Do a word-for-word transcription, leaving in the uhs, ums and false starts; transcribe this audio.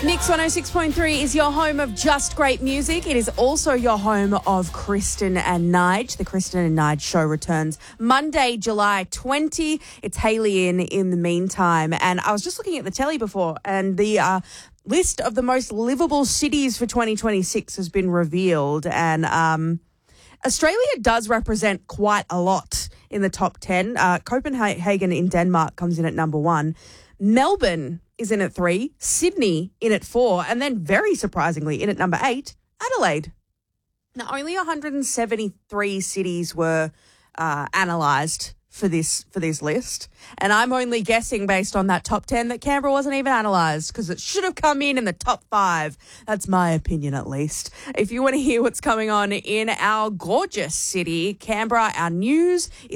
Mix one oh six point three is your home of just great music. It is also your home of Kristen and Nige. The Kristen and Nige show returns Monday, July twentieth. It's Hayley in in the meantime. And I was just looking at the telly before, and the uh, list of the most livable cities for twenty twenty-six has been revealed. And um, Australia does represent quite a lot in the top ten. Uh, Copenhagen in Denmark comes in at number one. Melbourne is in at three, Sydney in at four, and then very surprisingly in at number eight, Adelaide. Now, only one hundred seventy-three cities were uh, analysed for this for this list, and I'm only guessing based on that top ten that Canberra wasn't even analysed because it should have come in in the top five. That's my opinion, at least. If you want to hear what's going on in our gorgeous city, Canberra, our news